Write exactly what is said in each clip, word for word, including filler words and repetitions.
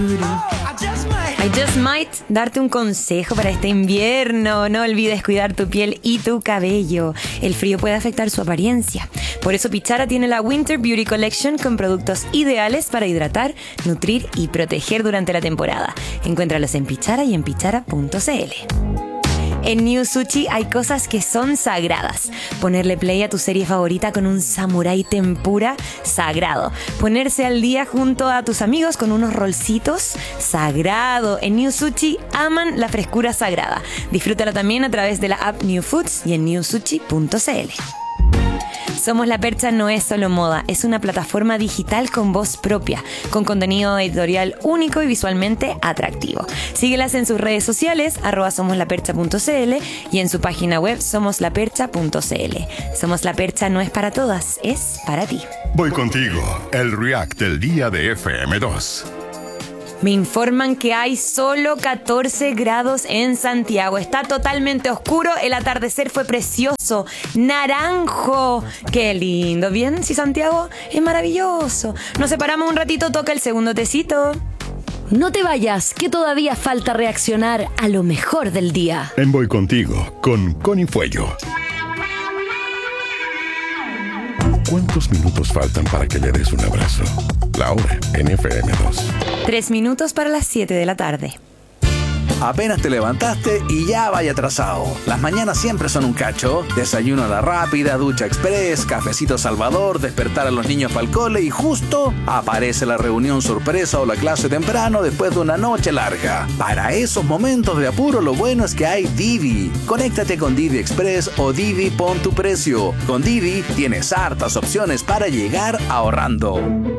I just might darte un consejo para este invierno. No olvides cuidar tu piel y tu cabello. El frío puede afectar su apariencia. Por eso Pichara tiene la Winter Beauty Collection con productos ideales para hidratar, nutrir y proteger durante la temporada. Encuéntralos en Pichara y en pichara punto cl. En New Sushi hay cosas que son sagradas. Ponerle play a tu serie favorita con un samurái tempura, sagrado. Ponerse al día junto a tus amigos con unos rolcitos, sagrado. En New Sushi aman la frescura sagrada. Disfrútalo también a través de la app New Foods y en new sushi punto cl. Somos La Percha no es solo moda, es una plataforma digital con voz propia, con contenido editorial único y visualmente atractivo. Síguelas en sus redes sociales, arroba somoslapercha punto cl y en su página web somoslapercha punto cl. Somos La Percha no es para todas, es para ti. Voy contigo, el React del día de F M dos. Me informan que hay solo catorce grados en Santiago. Está totalmente oscuro. El atardecer fue precioso. Naranjo. Qué lindo. ¿Bien? Sí, Santiago es maravilloso. Nos separamos un ratito. Toca el segundo tecito. No te vayas, que todavía falta reaccionar a lo mejor del día. En Voy Contigo, con Connie Fuello. ¿Cuántos minutos faltan para que le des un abrazo? La hora en F M dos. Tres minutos para las siete de la tarde. Apenas te levantaste y ya vaya atrasado. Las mañanas siempre son un cacho. Desayuno a la rápida, ducha express, cafecito Salvador, despertar a los niños para el cole y justo aparece la reunión sorpresa o la clase temprano después de una noche larga. Para esos momentos de apuro lo bueno es que hay Didi. Conéctate con Didi Express o Didi Pon tu Precio. Con Didi tienes hartas opciones para llegar ahorrando.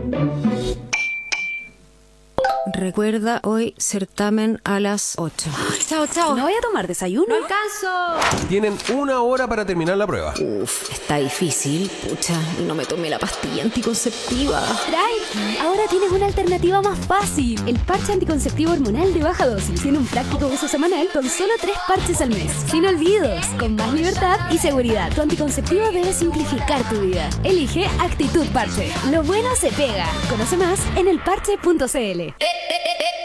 Recuerda, hoy certamen a las ocho. Chao, chao. ¿No voy a tomar desayuno? ¡No alcanzo! Tienen una hora para terminar la prueba. Uf, está difícil. Pucha, y no me tomé la pastilla anticonceptiva. Tranqui, ahora tienes una alternativa más fácil. El parche anticonceptivo hormonal de baja dosis. Tiene un práctico uso semanal con solo tres parches al mes. Sin olvidos, con más libertad y seguridad. Tu anticonceptivo debe simplificar tu vida. Elige Actitud Parche. Lo bueno se pega. Conoce más en el parche punto cl.